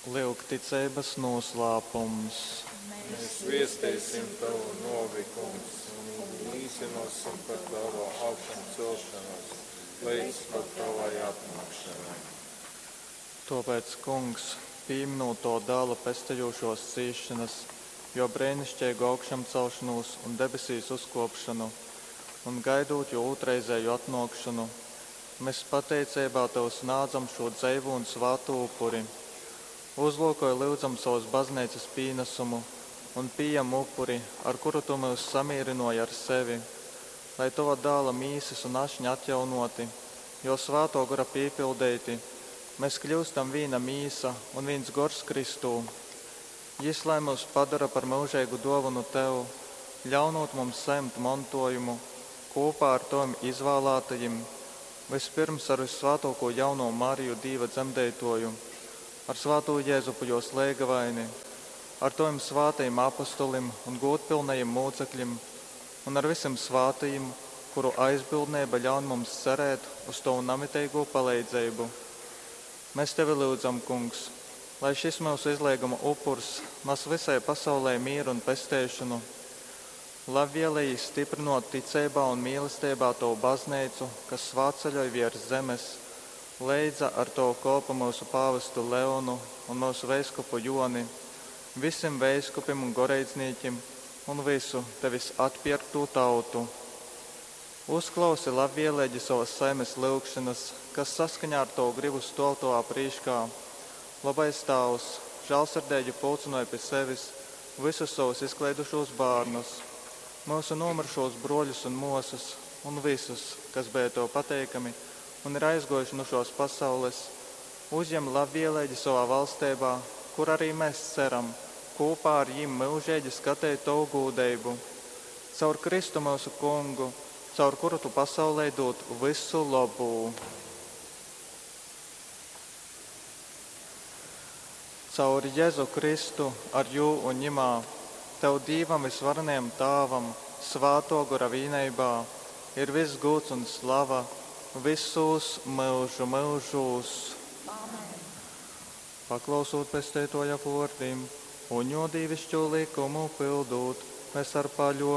Lūk, ticības noslēpums. Mēs viestīsim tavu novikumus un līdzināsim par tavu augšanu celšanos, līdz pat tavai atnākšanai. Tāpēc, kungs, pieminot to dāla pesteļošos cīšanas, jo brēnišķīgu augšām celšanos un debesīs uzkopšanu, un gaidot jo otrreizēju atnākšanu, mēs pateicībā tev snādzam šo dzeivu un svātu upuri. Uzlūkoju lūdzam savas baznīcas pienesumu un pieejam upuri, ar kuru tu mūs samierinoji ar sevi, lai tava dāla mīsas un ašņi atjaunoti, jo svāto gara piepildēti, mēs kļūstam viena mīsa un viens gors Kristū. Jis, lai mūs padara par mūžīgu dāvanu tev, ļaunot mums saņemt mantojumu kopā ar tom izvēlētajiem, vispirms ar visvātāko jauno Mariju Dieva dzemdētoju, ar svāto Jēzupu jos lēgavaini, ar tiem svātajiem apostolim un godpilnajiem mūcekļiem un ar visiem svātajiem, kuru aizbildnība ļaun mums cerēt uz tavu namitīgo palīdzību. Mēs tevi lūdzam, kungs, lai šis mūsu izlieguma upurs nes visai pasaulē mieru un pestēšanu, labvēlīgi stiprinot ticībā un mīlestībā tavu baznīcu, kas svāceļoja virs zemes, leidza ar tavu kopu mūsu pāvestu Leonu un mūsu veiskupu Joni, visiem veiskupiem un goreidzniekiem un visu tevis atpirktu tautu. Uzklausi labvēlīgi savas saimes lūgšanas, kas saskaņā ar tavu gribu stol tavā prīškā. Labais Tēvs, žēlsirdīgi pulcināja pie sevis visus savus izklaidušos bērnus, mūsu nomiršos broļus un mūsas un visus, kas bija tev pateikami un ir aizgojuši no šos pasaules, uzņem labvēlīgi savā valstībā, kur arī mēs ceram, kopā ar viņiem mūžīgi skatīt tavu gūdeibu. Caur Kristu mūsu kungu, caur kuru tu pasaulē dod visu labu. Caur Jēzu Kristu ar jū un ņimā, tev Dievam visvarenajam Tēvam, svāto gara vienībā, ir viss gods un slava visos mūžu mūžos. Amen. Paklausot pestētoja vārdiem un jo dievišķo likumu pildot, mēs ar paļo